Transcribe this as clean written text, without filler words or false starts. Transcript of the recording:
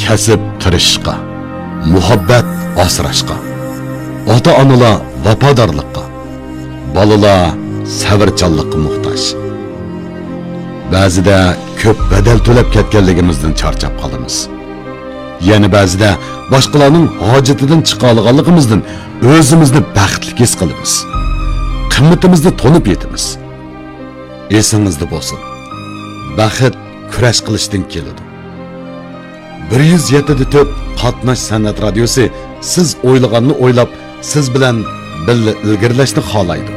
kasb tirishishga, muhabbat asrashga, ota-onalar vafodorlikqa, bolalar sabrchanlikqa muhtoj. Ba'zida ko'p badal to'lab ketganligimizdan charchab qolamiz. Yana ba'zida boshqalarning hojatidan chiqa olganligimizdan o'zimizni baxtli his qilamiz. Qimmatimizni to'nib yetamiz. Esingizda bo'lsin. Baxt kurash qilishdan keladi. 107.4 Qatnash san'at radiosi siz o'ylaganni o'ylab, siz bilan birga ilgirlashni xohlaydi.